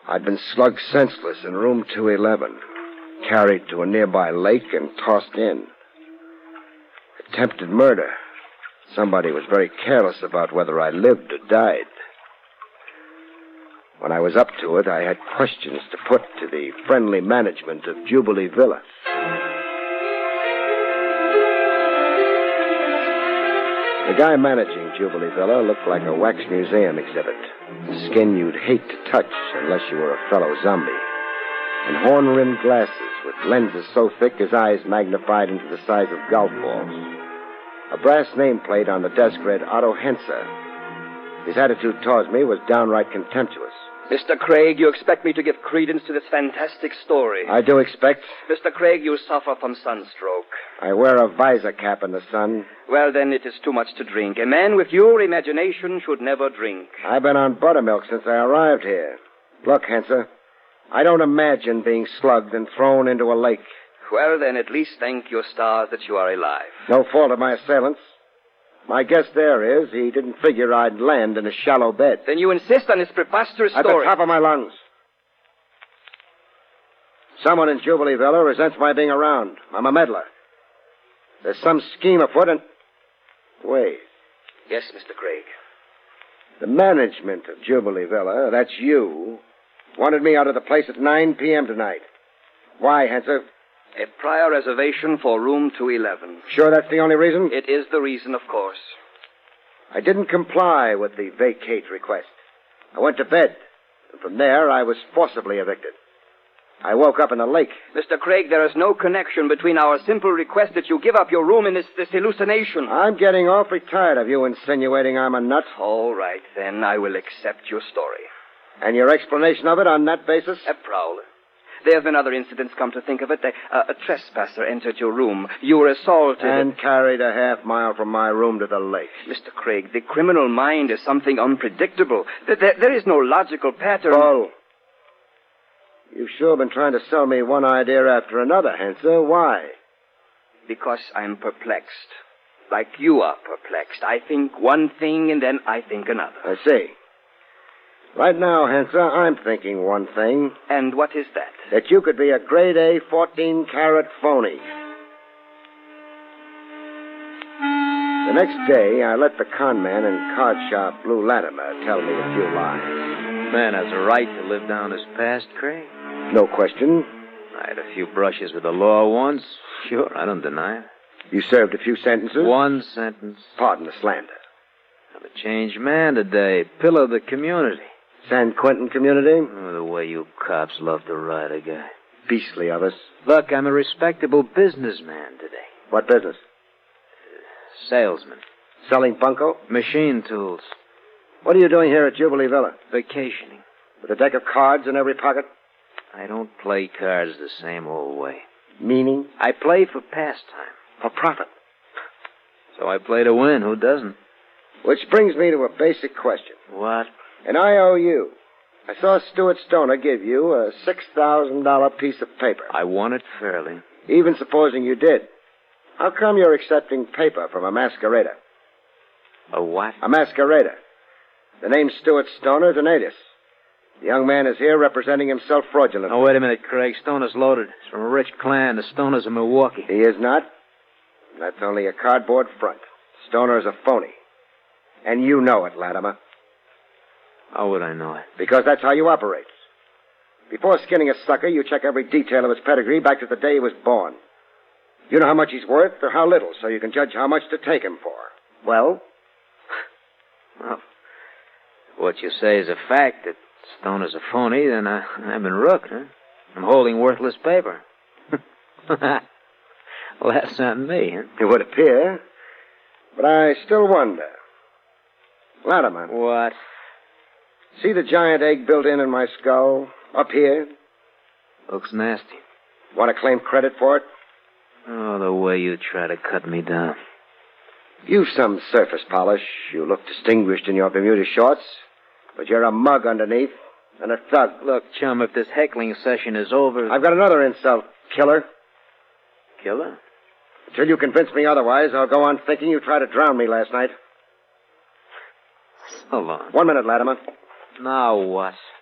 I'd been slugged senseless in room 211, carried to a nearby lake and tossed in. Attempted murder. Somebody was very careless about whether I lived or died. When I was up to it, I had questions to put to the friendly management of Jubilee Villa. The guy managing Jubilee Villa looked like a wax museum exhibit. Skin you'd hate to touch unless you were a fellow zombie. And horn-rimmed glasses with lenses so thick his eyes magnified into the size of golf balls. A brass nameplate on the desk read Otto Henser. His attitude towards me was downright contemptuous. Mr. Craig, you expect me to give credence to this fantastic story. I do expect. Mr. Craig, you suffer from sunstroke. I wear a visor cap in the sun. Well, then it is too much to drink. A man with your imagination should never drink. I've been on buttermilk since I arrived here. Look, Henser, I don't imagine being slugged and thrown into a lake. Well, then at least thank your stars that you are alive. No fault of my assailant's. My guess there is he didn't figure I'd land in a shallow bed. Then you insist on this preposterous story. At the top of my lungs. Someone in Jubilee Villa resents my being around. I'm a meddler. There's some scheme afoot and... Wait. Yes, Mr. Craig. The management of Jubilee Villa, that's you, wanted me out of the place at 9 p.m. tonight. Why, Henser? A prior reservation for room 211. Sure that's the only reason? It is the reason, of course. I didn't comply with the vacate request. I went to bed, and from there I was forcibly evicted. I woke up in the lake. Mr. Craig, there is no connection between our simple request that you give up your room and this hallucination. I'm getting awfully tired of you insinuating I'm a nut. All right, then I will accept your story. And your explanation of it on that basis? A prowler. There have been other incidents, come to think of it. A trespasser entered your room. You were assaulted. And carried a half-mile from my room to the lake. Mr. Craig, the criminal mind is something unpredictable. There is no logical pattern. Paul, you've sure been trying to sell me one idea after another, Henser. Why? Because I'm perplexed. Like you are perplexed. I think one thing and then I think another. I see. Right now, Henser, I'm thinking one thing. And what is that? That you could be a grade A 14-carat phony. The next day, I let the con man and card shop Blue Latimer tell me a few lies. Man has a right to live down his past, Craig. No question. I had a few brushes with the law once. Sure, I don't deny it. You served a few sentences? One sentence. Pardon the slander. I'm a changed man today. Pillar of the community. San Quentin community? Oh, the way you cops love to ride a guy. Beastly of us. Look, I'm a respectable businessman today. What business? Salesman. Selling bunco? Machine tools. What are you doing here at Jubilee Villa? Vacationing. With a deck of cards in every pocket? I don't play cards the same old way. Meaning? I play for pastime. For profit. So I play to win. Who doesn't? Which brings me to a basic question. What? An IOU. I saw Stuart Stoner give you a $6,000 piece of paper. I won it fairly. Even supposing you did. How come you're accepting paper from a masquerader? A what? A masquerader. The name Stuart Stoner is an alias. The young man is here representing himself fraudulently. Oh, wait a minute, Craig. Stoner's loaded. He's from a rich clan. The Stoners of Milwaukee. He is not. That's only a cardboard front. Stoner is a phony. And you know it, Latimer. How would I know it? Because that's how you operate. Before skinning a sucker, you check every detail of his pedigree back to the day he was born. You know how much he's worth or how little, so you can judge how much to take him for. Well? Well, what you say is a fact that Stoner's a phony, then I've been rooked, huh? I'm holding worthless paper. Well, that's not me, huh? It would appear. But I still wonder. Latimer. What? See the giant egg built in my skull? Up here? Looks nasty. Want to claim credit for it? Oh, the way you try to cut me down. You've some surface polish. You look distinguished in your Bermuda shorts. But you're a mug underneath. And a thug. Look, chum, if this heckling session is over... I've got another insult, killer. Killer? Until you convince me otherwise, I'll go on thinking you tried to drown me last night. So long. 1 minute, Latimer. Now what?